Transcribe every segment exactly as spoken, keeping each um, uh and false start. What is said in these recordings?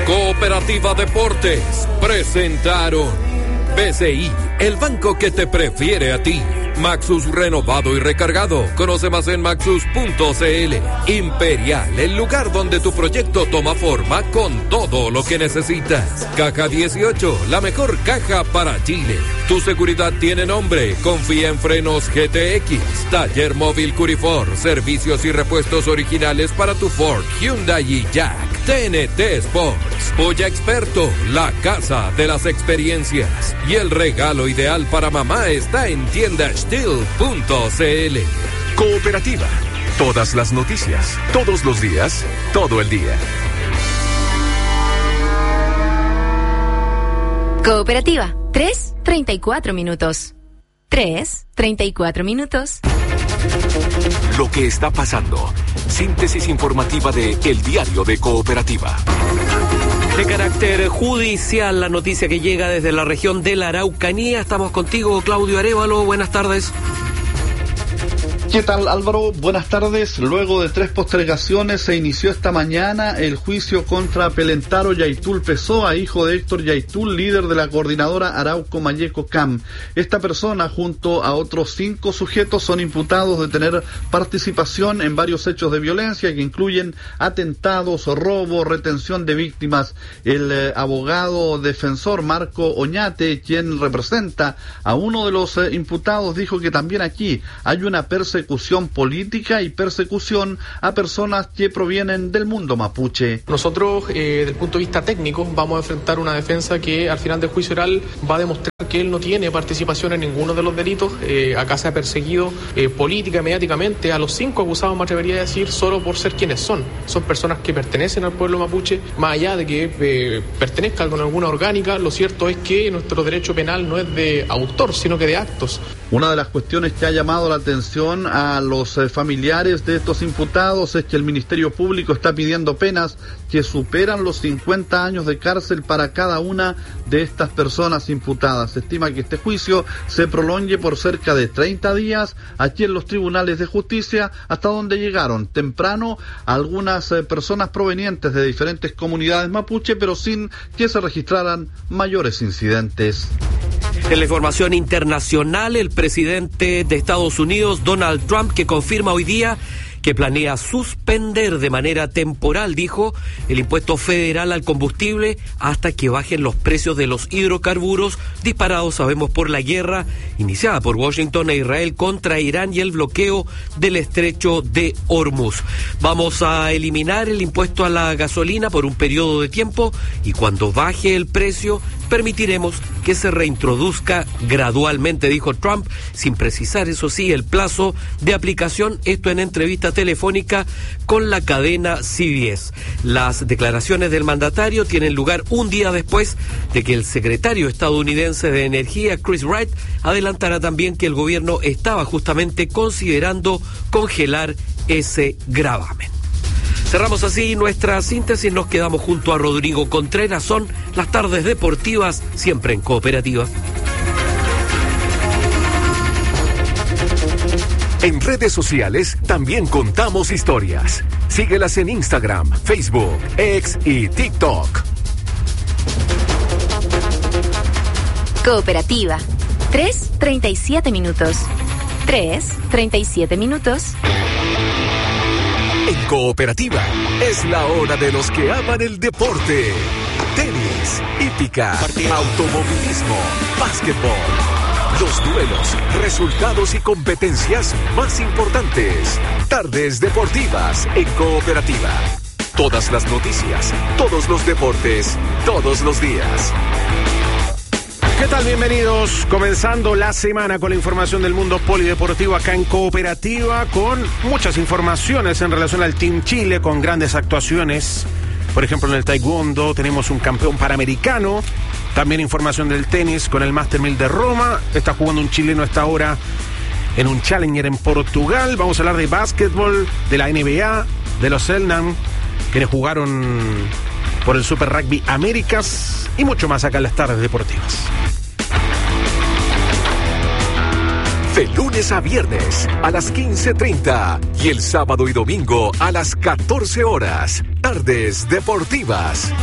Cooperativa Deportes presentaron B C I, el banco que te prefiere a ti. Maxus renovado y recargado. Conoce más en maxus punto c l. Imperial, el lugar donde tu proyecto toma forma con todo lo que necesitas. Caja dieciocho, la mejor caja para Chile. Tu seguridad tiene nombre. Confía en Frenos G T X. Taller Móvil Curifor. Servicios y repuestos originales para tu Ford, Hyundai y Jack. T N T Sports. Polla Experto, la casa de las experiencias. Y el regalo ideal para mamá está en tienda steel punto c l. Cooperativa. Todas las noticias, todos los días, todo el día. Cooperativa. tres, treinta y cuatro minutos. tres, treinta y cuatro minutos. Lo que está pasando. Síntesis informativa de El Diario de Cooperativa. De carácter judicial, la noticia que llega desde la región de la Araucanía. Estamos contigo, Claudio Arévalo. Buenas tardes. ¿Qué tal, Álvaro? Buenas tardes. Luego de tres postergaciones se inició esta mañana el juicio contra Pelentaro Yaitul Pessoa, hijo de Héctor Yaitul, líder de la coordinadora Arauco Mayeco C A M. Esta persona, junto a otros cinco sujetos, son imputados de tener participación en varios hechos de violencia que incluyen atentados, robo, retención de víctimas. El eh, abogado defensor Marco Oñate, quien representa a uno de los eh, imputados, dijo que también aquí hay una persecución persecución política y persecución a personas que provienen del mundo mapuche. Nosotros, eh, desde el punto de vista técnico, vamos a enfrentar una defensa que al final del juicio oral va a demostrar que él no tiene participación en ninguno de los delitos. Eh, acá se ha perseguido eh, política y mediáticamente a los cinco acusados, me atrevería a decir, solo por ser quienes son. Son personas que pertenecen al pueblo mapuche, más allá de que eh, pertenezcan con alguna orgánica. Lo cierto es que nuestro derecho penal no es de autor, sino que de actos. Una de las cuestiones que ha llamado la atención a los eh, familiares de estos imputados es que el Ministerio Público está pidiendo penas que superan los cincuenta años de cárcel para cada una de estas personas imputadas. Se estima que este juicio se prolongue por cerca de treinta días aquí en los tribunales de justicia, hasta donde llegaron temprano algunas eh, personas provenientes de diferentes comunidades mapuche, pero sin que se registraran mayores incidentes. En la información internacional, el presidente de Estados Unidos, Donald Trump, que confirma hoy día que planea suspender de manera temporal, dijo, el impuesto federal al combustible hasta que bajen los precios de los hidrocarburos disparados, sabemos, por la guerra iniciada por Washington e Israel contra Irán y el bloqueo del estrecho de Hormuz. Vamos a eliminar el impuesto a la gasolina por un periodo de tiempo y cuando baje el precio permitiremos que se reintroduzca gradualmente, dijo Trump, sin precisar, eso sí, el plazo de aplicación, esto en entrevista telefónica con la cadena C B S. Las declaraciones del mandatario tienen lugar un día después de que el secretario estadounidense de Energía, Chris Wright, adelantara también que el gobierno estaba justamente considerando congelar ese gravamen. Cerramos así nuestra síntesis, nos quedamos junto a Rodrigo Contreras, son las tardes deportivas, siempre en Cooperativa. En redes sociales también contamos historias. Síguelas en Instagram, Facebook, X y TikTok. Cooperativa. tres, treinta y siete minutos. tres, treinta y siete minutos. En Cooperativa es la hora de los que aman el deporte. Tenis, hípica, automovilismo, básquetbol. Los duelos, resultados y competencias más importantes. Tardes deportivas en Cooperativa. Todas las noticias, todos los deportes, todos los días. ¿Qué tal? Bienvenidos. Comenzando la semana con la información del mundo polideportivo acá en Cooperativa, con muchas informaciones en relación al Team Chile, con grandes actuaciones. Por ejemplo, en el taekwondo tenemos un campeón panamericano. También información del tenis con el Master mil de Roma. Está jugando un chileno a esta hora en un Challenger en Portugal. Vamos a hablar de básquetbol, de la N B A, de los Selnam, quienes jugaron por el Super Rugby Américas y mucho más acá en las tardes deportivas. De lunes a viernes a las quince treinta y el sábado y domingo a las catorce horas. Tardes Deportivas.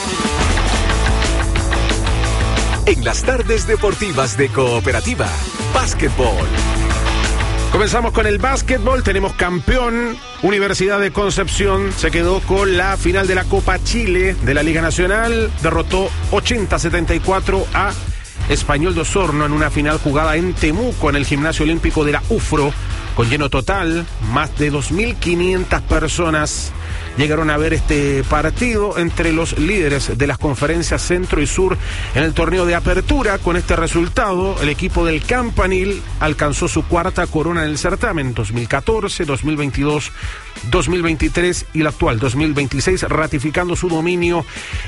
En las tardes deportivas de Cooperativa, básquetbol. Comenzamos con el básquetbol, tenemos campeón. Universidad de Concepción se quedó con la final de la Copa Chile de la Liga Nacional. Derrotó ochenta a setenta y cuatro a Español de Osorno en una final jugada en Temuco, en el Gimnasio Olímpico de la U F R O, con lleno total. Más de dos mil quinientas personas llegaron a ver este partido entre los líderes de las conferencias Centro y Sur en el torneo de apertura. Con este resultado, el equipo del Campanil alcanzó su cuarta corona en el certamen, dos mil catorce, dos mil veintidós, dos mil veintitrés y el actual dos mil veintiséis, ratificando su dominio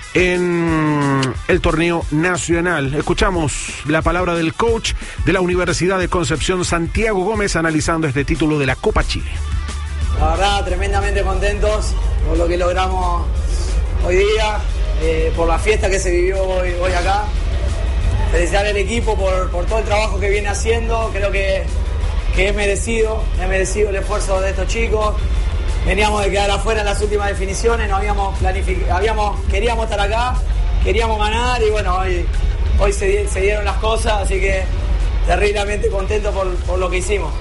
en el torneo nacional. Escuchamos la palabra del coach de la Universidad de Concepción, Santiago Gómez, analizando este título de la Copa Chile. La verdad, tremendamente contentos por lo que logramos hoy día, eh, por la fiesta que se vivió hoy, hoy acá. Felicitar al equipo por, por todo el trabajo que viene haciendo. Creo que, que es merecido, es merecido el esfuerzo de estos chicos. Veníamos de quedar afuera en las últimas definiciones, no habíamos planificado, habíamos, queríamos estar acá, queríamos ganar y bueno, hoy, hoy se, se dieron las cosas, así que terriblemente contento por, por lo que hicimos.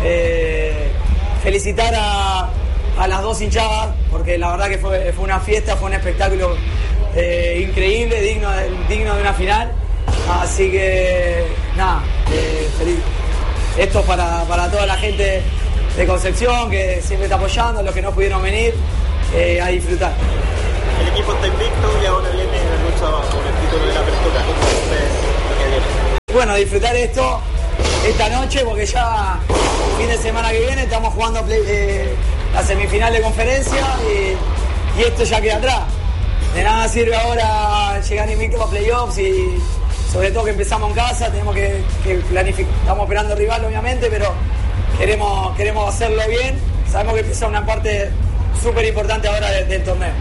Eh, felicitar a, a las dos hinchadas, porque la verdad que fue, fue una fiesta, fue un espectáculo eh, increíble, digno de, digno de una final. Así que, nada, eh, feliz. Esto para, para toda la gente de Concepción, que siempre está apoyando, los que no pudieron venir, eh, a disfrutar. El equipo está invicto y ahora viene la lucha por el título de la apertura. ¿Cómo es lo que viene? Bueno, disfrutar esto esta noche, porque ya fin de semana que viene estamos jugando play, eh, la semifinal de conferencia y, y esto ya queda atrás. De nada sirve ahora llegar invicto a playoffs y sobre todo que empezamos en casa, tenemos que, que planificar, estamos esperando rival obviamente, pero queremos, queremos hacerlo bien. Sabemos que empieza una parte súper importante ahora de, del torneo.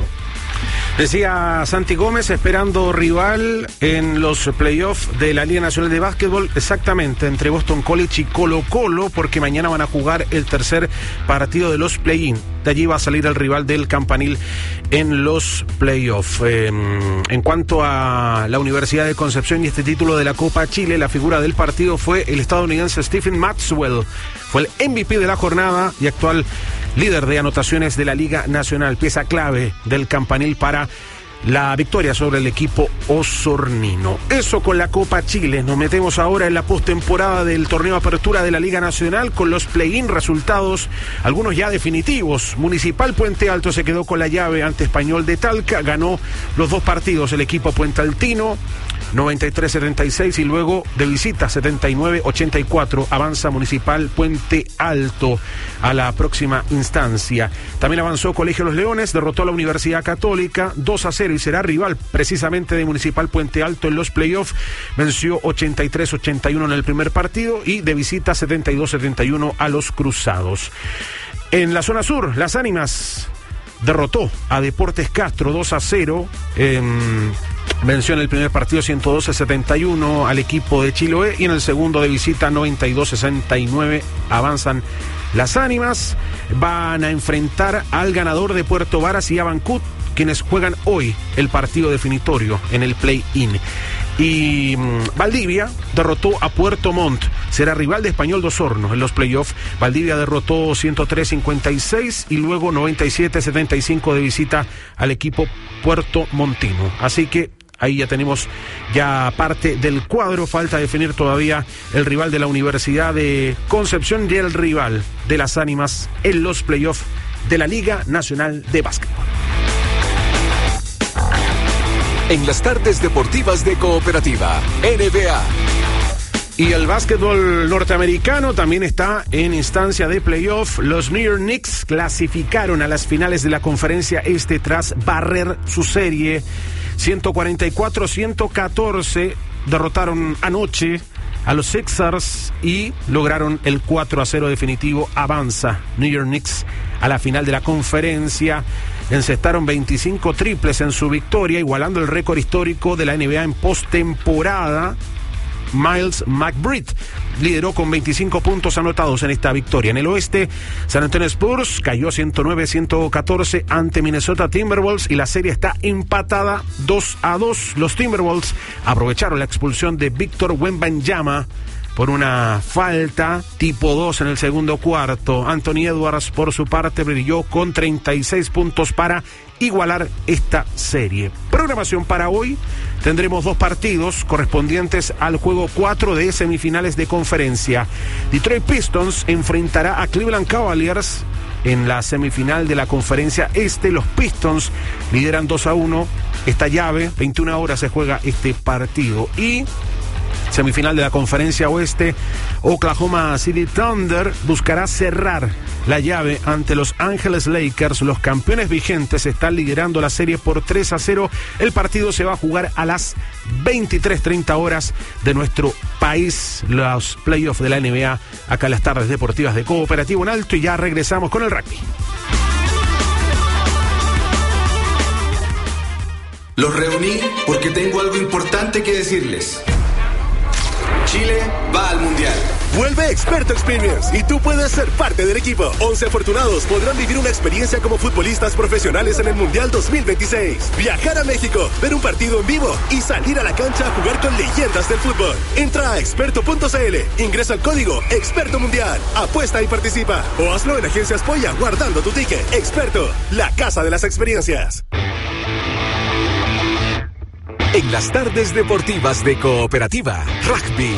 Decía Santi Gómez, esperando rival en los playoffs de la Liga Nacional de Básquetbol, exactamente, entre Boston College y Colo Colo, porque mañana van a jugar el tercer partido de los play-in. De allí va a salir el rival del Campanil en los playoffs. Eh, en cuanto a la Universidad de Concepción y este título de la Copa Chile, la figura del partido fue el estadounidense Stephen Maxwell. Fue el M V P de la jornada y actual líder de anotaciones de la Liga Nacional, pieza clave del Campanil para la victoria sobre el equipo osornino. Eso con la Copa Chile. Nos metemos ahora en la postemporada del torneo Apertura de la Liga Nacional con los play-in, resultados, algunos ya definitivos. Municipal Puente Alto se quedó con la llave ante Español de Talca, ganó los dos partidos el equipo puentealtino, noventa y tres a setenta y seis, y luego de visita setenta y nueve a ochenta y cuatro avanza Municipal Puente Alto a la próxima instancia. También avanzó Colegio Los Leones, derrotó a la Universidad Católica dos a cero y será rival precisamente de Municipal Puente Alto en los playoffs. Venció ochenta y tres a ochenta y uno en el primer partido y de visita setenta y dos a setenta y uno a los Cruzados. En la zona sur, Las Ánimas derrotó a Deportes Castro dos a cero. Eh, venció en el primer partido ciento doce a setenta y uno al equipo de Chiloé y en el segundo de visita noventa y dos a sesenta y nueve avanzan Las Ánimas. Van a enfrentar al ganador de Puerto Varas y Abancut, quienes juegan hoy el partido definitorio en el play-in. Y mmm, Valdivia derrotó a Puerto Montt, será rival de Español de Osorno en los playoffs. Valdivia derrotó ciento tres a cincuenta y seis y luego noventa y siete a setenta y cinco de visita al equipo Puerto Montino. Así que ahí ya tenemos ya parte del cuadro. Falta definir todavía el rival de la Universidad de Concepción y el rival de Las Ánimas en los playoffs de la Liga Nacional de Básquetbol. En las tardes deportivas de Cooperativa, N B A. Y el básquetbol norteamericano también está en instancia de playoff. Los New York Knicks clasificaron a las finales de la conferencia este tras barrer su serie. ciento cuarenta y cuatro a ciento catorce derrotaron anoche a los Sixers y lograron el cuatro a cero definitivo. Avanza New York Knicks a la final de la conferencia. Encestaron veinticinco triples en su victoria, igualando el récord histórico de la N B A en postemporada. Miles McBride lideró con veinticinco puntos anotados en esta victoria. En el oeste, San Antonio Spurs cayó ciento nueve a ciento catorce ante Minnesota Timberwolves y la serie está empatada dos a dos. Los Timberwolves aprovecharon la expulsión de Víctor Wembanyama por una falta tipo dos en el segundo cuarto. Anthony Edwards, por su parte, brilló con treinta y seis puntos para igualar esta serie. Programación para hoy: tendremos dos partidos correspondientes al juego cuatro de semifinales de conferencia. Detroit Pistons enfrentará a Cleveland Cavaliers en la semifinal de la conferencia este. Los Pistons lideran dos a uno esta llave. veintiuna horas se juega este partido. Y semifinal de la conferencia oeste, Oklahoma City Thunder buscará cerrar la llave ante Los Ángeles Lakers. Los campeones vigentes están liderando la serie por tres a cero. El partido se va a jugar a las veintitrés treinta horas de nuestro país. Los playoffs de la N B A acá en las tardes deportivas de Cooperativo en Alto, y ya regresamos con el rugby. Los reuní porque tengo algo importante que decirles. Chile va al Mundial. Vuelve Experto Experience y tú puedes ser parte del equipo. once afortunados podrán vivir una experiencia como futbolistas profesionales en el Mundial dos mil veintiséis. Viajar a México, ver un partido en vivo y salir a la cancha a jugar con leyendas del fútbol. Entra a experto punto c l, ingresa el código Experto Mundial, apuesta y participa. O hazlo en Agencias Polla guardando tu ticket. Experto, la casa de las experiencias. En las tardes deportivas de Cooperativa Rugby.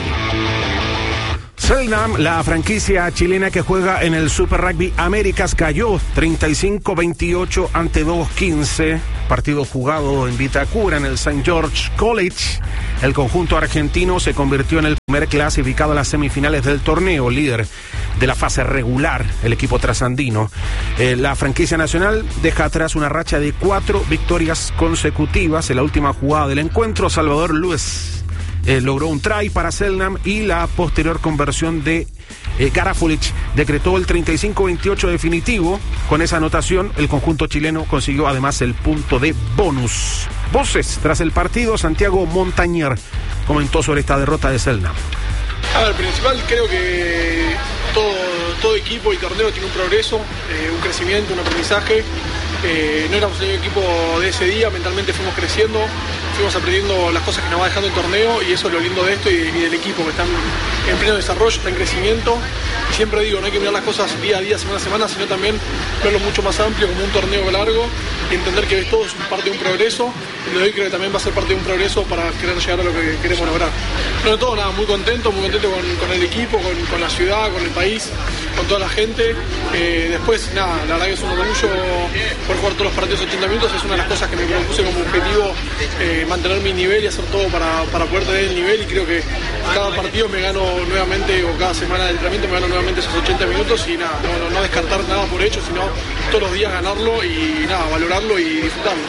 Selknam, la franquicia chilena que juega en el Super Rugby Américas, cayó treinta y cinco veintiocho ante dos quince. Partido jugado en Vitacura, en el Saint George College. El conjunto argentino se convirtió en el primer clasificado a las semifinales del torneo, líder de la fase regular, el equipo trasandino. Eh, la franquicia nacional deja atrás una racha de cuatro victorias consecutivas. En la última jugada del encuentro, Salvador Luis Eh, logró un try para Selknam y la posterior conversión de eh, Garafulich decretó el treinta y cinco veintiocho definitivo. Con esa anotación, el conjunto chileno consiguió además el punto de bonus. Voces tras el partido: Santiago Montañer comentó sobre esta derrota de Selknam. A ver, principal, creo que todo, todo equipo y torneo tiene un progreso, eh, un crecimiento, un aprendizaje. Eh, no éramos el equipo de ese día, mentalmente fuimos creciendo, fuimos aprendiendo las cosas que nos va dejando el torneo, y eso es lo lindo de esto y, y del equipo, que están en pleno desarrollo, está en crecimiento. Y siempre digo, no hay que mirar las cosas día a día, semana a semana, sino también verlo mucho más amplio, como un torneo largo, y entender que todo es parte de un progreso. Y lo de hoy creo que también va a ser parte de un progreso para querer llegar a lo que queremos lograr. No de todo, nada, muy contento, muy contento con, con el equipo, con, con la ciudad, con el país, con toda la gente. Eh, después, nada, la verdad que es un orgullo por jugar todos los partidos ochenta minutos. Es una de las cosas que me propuse como objetivo, eh, mantener mi nivel y hacer todo para, para poder tener el nivel, y creo que cada partido me gano nuevamente, o cada semana de entrenamiento me gano nuevamente esos ochenta minutos, y nada, no, no, no descartar nada por hecho, sino todos los días ganarlo y nada, valorarlo y disfrutarlo.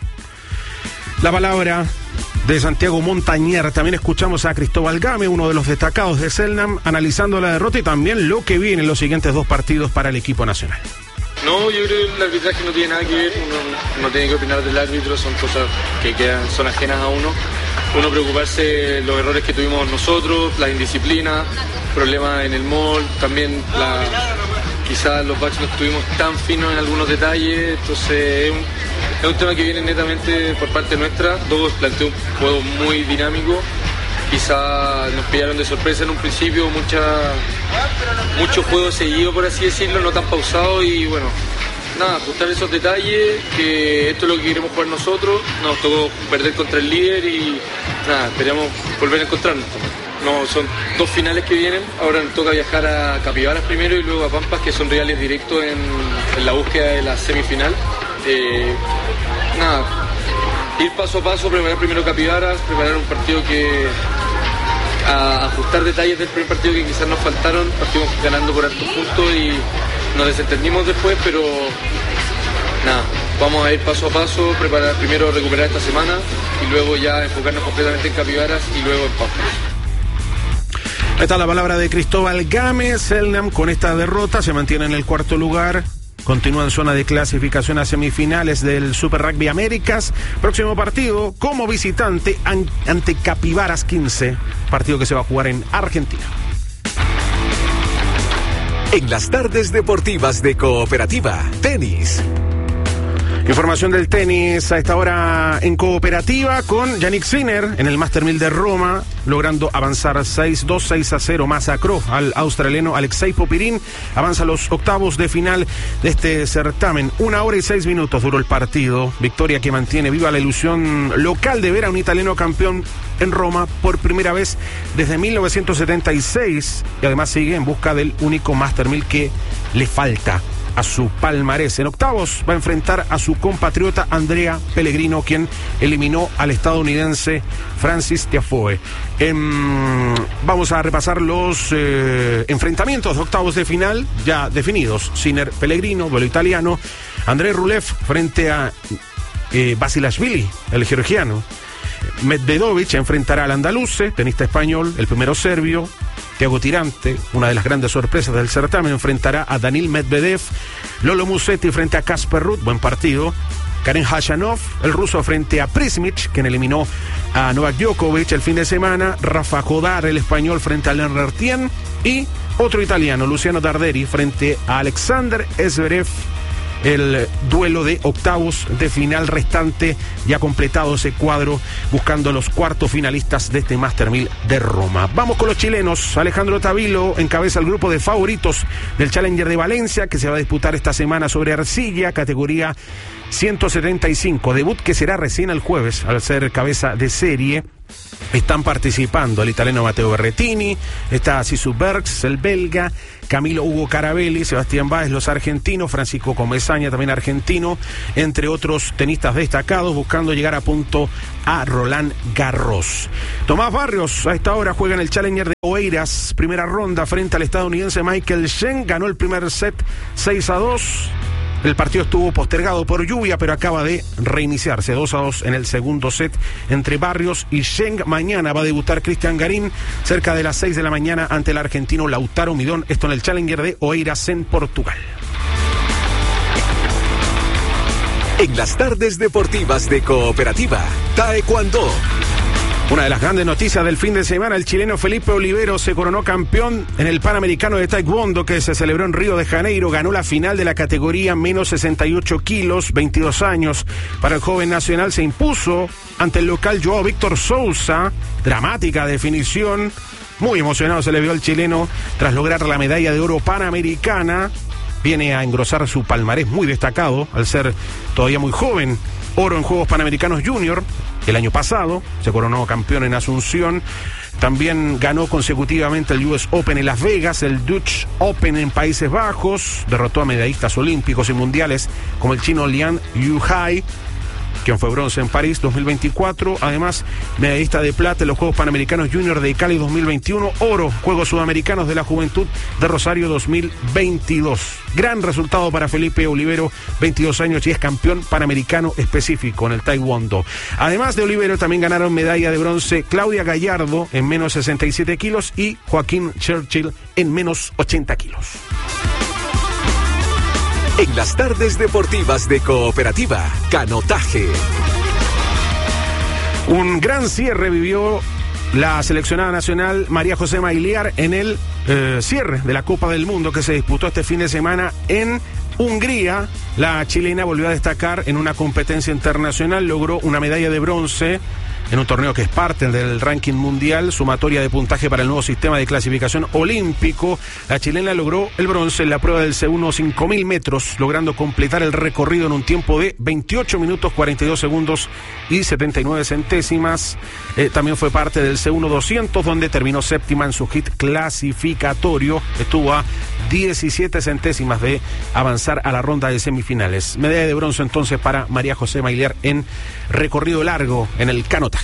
La palabra de Santiago Montañer. También escuchamos a Cristóbal Game, uno de los destacados de Selknam, analizando la derrota y también lo que viene en los siguientes dos partidos para el equipo nacional. No, yo creo que el arbitraje no tiene nada que ver, uno no tiene que opinar del árbitro, son cosas que quedan, son ajenas a uno. Uno preocuparse de los errores que tuvimos nosotros, la indisciplina, problemas en el mall, también la, quizás los backs no estuvimos tan finos en algunos detalles, entonces es un, es un tema que viene netamente por parte nuestra. Dogos planteó un juego muy dinámico. Quizá nos pillaron de sorpresa en un principio, mucha, mucho juego seguido, por así decirlo, no tan pausado, y bueno, nada, ajustar esos detalles, que esto es lo que queremos jugar nosotros. Nos tocó perder contra el líder y nada, esperamos volver a encontrarnos. No, son dos finales que vienen, ahora nos toca viajar a Capibaras primero y luego a Pampas, que son rivales directos en, en la búsqueda de la semifinal. Eh, nada, ir paso a paso, preparar primero Capibaras, preparar un partido que a ajustar detalles del primer partido que quizás nos faltaron. Partimos ganando por altos puntos y nos desentendimos después, pero nada, vamos a ir paso a paso, preparar primero, recuperar esta semana y luego ya enfocarnos completamente en Capibaras y luego en Pampas. Ahí está la palabra de Cristóbal Game. Selknam con esta derrota se mantiene en el cuarto lugar. Continúa en zona de clasificación a semifinales del Super Rugby Américas. Próximo partido como visitante ante Capibaras quince. Partido que se va a jugar en Argentina. En las tardes deportivas de Cooperativa, tenis. Información del tenis a esta hora en Cooperativa con Yannick Sinner en el Master mil de Roma, logrando avanzar seis dos, seis a cero. Masacró al australiano Alexei Popirín, avanza a los octavos de final de este certamen. Una hora y seis minutos duró el partido, victoria que mantiene viva la ilusión local de ver a un italiano campeón en Roma por primera vez desde mil novecientos setenta y seis, y además sigue en busca del único Master mil que le falta a su palmarés. En octavos va a enfrentar a su compatriota Andrea Pellegrino, quien eliminó al estadounidense Francis Tiafoe. Eh, vamos a repasar los eh, enfrentamientos de octavos de final ya definidos. Sinner Pellegrino, duelo italiano. Andrei Rublev frente a eh, Basilashvili, el georgiano. Medvedovic enfrentará al andaluce, tenista español, el primero serbio. Thiago Tirante, una de las grandes sorpresas del certamen, enfrentará a Danil Medvedev. Lolo Musetti frente a Casper Ruud, buen partido. Karen Khachanov, el ruso, frente a Prismic, quien eliminó a Novak Djokovic el fin de semana. Rafa Jodar, el español, frente a Lennart Tien. Y otro italiano, Luciano Darderi, frente a Alexander Zverev. El duelo de octavos de final restante, ya completado ese cuadro, buscando los cuartos finalistas de este Master mil de Roma. Vamos con los chilenos. Alejandro Tavilo encabeza el grupo de favoritos del Challenger de Valencia, que se va a disputar esta semana sobre arcilla, categoría ciento setenta y cinco, debut que será recién el jueves al ser cabeza de serie. Están participando el italiano Matteo Berrettini, está Sisu Bergs, el belga, Camilo Hugo Carabelli, Sebastián Báez, los argentinos, Francisco Comesaña, también argentino, entre otros tenistas destacados, buscando llegar a punto a Roland Garros. Tomás Barrios a esta hora juega en el Challenger de Oeiras, primera ronda frente al estadounidense Michael Cheng, ganó el primer set seis a dos. El partido estuvo postergado por lluvia, pero acaba de reiniciarse. dos a dos en el segundo set entre Barrios y Cheng. Mañana va a debutar Cristian Garín cerca de las seis de la mañana ante el argentino Lautaro Midón. Esto en el Challenger de Oeiras en Portugal. En las tardes deportivas de Cooperativa, Taekwondo. Una de las grandes noticias del fin de semana, el chileno Felipe Olivero se coronó campeón en el Panamericano de Taekwondo que se celebró en Río de Janeiro. Ganó la final de la categoría menos sesenta y ocho kilos, veintidós años. Para el joven nacional se impuso ante el local Joao Víctor Sousa. Dramática definición. Muy emocionado se le vio al chileno tras lograr la medalla de oro panamericana. Viene a engrosar su palmarés muy destacado al ser todavía muy joven. Oro en Juegos Panamericanos Junior el año pasado, se coronó campeón en Asunción. También ganó consecutivamente el U S Open en Las Vegas, el Dutch Open en Países Bajos. Derrotó a medallistas olímpicos y mundiales como el chino Lian Yuhai, quien fue bronce en París dos mil veinticuatro. Además, medallista de plata en los Juegos Panamericanos Junior de Cali dos mil veintiuno. Oro, Juegos Sudamericanos de la Juventud de Rosario dos mil veintidós. Gran resultado para Felipe Olivero, veintidós años, y es campeón panamericano específico en el Taekwondo. Además de Olivero, también ganaron medalla de bronce Claudia Gallardo en menos sesenta y siete kilos y Joaquín Churchill en menos ochenta kilos. En las tardes deportivas de Cooperativa, canotaje. Un gran cierre vivió la seleccionada nacional María José Mailiar en el eh, cierre de la Copa del Mundo que se disputó este fin de semana en Hungría. La chilena volvió a destacar en una competencia internacional, logró una medalla de bronce en un torneo que es parte del ranking mundial, sumatoria de puntaje para el nuevo sistema de clasificación olímpico. La chilena logró el bronce en la prueba del C uno cinco mil metros, logrando completar el recorrido en un tiempo de veintiocho minutos cuarenta y dos segundos y setenta y nueve centésimas. Eh, también fue parte del C uno doscientos, donde terminó séptima en su hit clasificatorio. Estuvo a diecisiete centésimas de avanzar a la ronda de semifinales. Medalla de bronce entonces para María José Mailiar en recorrido largo en el canotaje.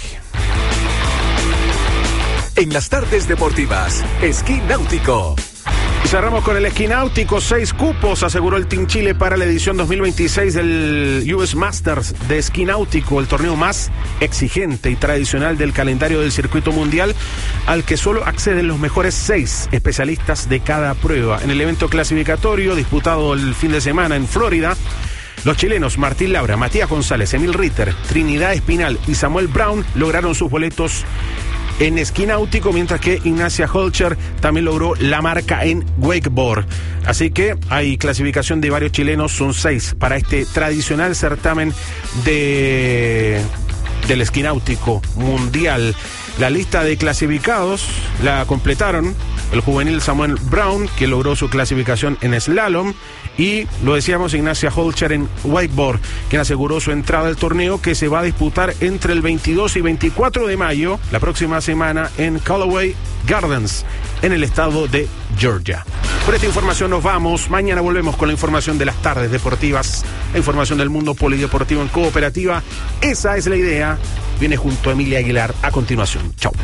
En las tardes deportivas, esquí náutico. Y cerramos con el esquí náutico. Seis cupos aseguró el Team Chile para la edición dos mil veintiséis del U S Masters de esquí náutico, el torneo más exigente y tradicional del calendario del circuito mundial, al que solo acceden los mejores seis especialistas de cada prueba. En el evento clasificatorio disputado el fin de semana en Florida, los chilenos Martín Laura, Matías González, Emil Ritter, Trinidad Espinal y Samuel Brown lograron sus boletos en esquí náutico, mientras que Ignacia Holcher también logró la marca en wakeboard. Así que hay clasificación de varios chilenos, son seis para este tradicional certamen de del esquí náutico mundial. La lista de clasificados la completaron el juvenil Samuel Brown, que logró su clasificación en slalom, y lo decíamos, Ignacia Holcher en wakeboard, quien aseguró su entrada al torneo, que se va a disputar entre el veintidós y veinticuatro de mayo, la próxima semana, en Callaway Gardens, en el estado de Georgia. Por esta información nos vamos. Mañana volvemos con la información de las tardes deportivas, la información del mundo polideportivo en Cooperativa. Esa es la idea. Viene junto a Emilia Aguilar a continuación. Chau.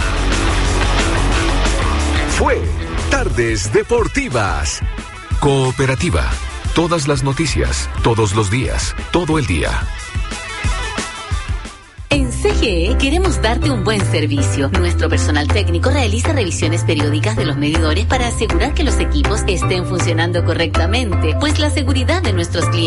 Fue Tardes Deportivas. Cooperativa. Todas las noticias, todos los días, todo el día. En C G E queremos darte un buen servicio. Nuestro personal técnico realiza revisiones periódicas de los medidores para asegurar que los equipos estén funcionando correctamente, pues la seguridad de nuestros clientes